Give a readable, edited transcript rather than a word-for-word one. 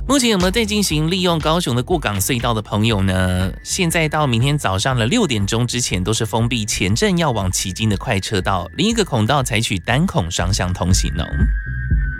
目前有没有在进行利用高雄的过港隧道的朋友呢？现在到明天早上的6点钟之前都是封闭前镇要往旗津的快车道，另一个孔道采取单孔双向通行哦。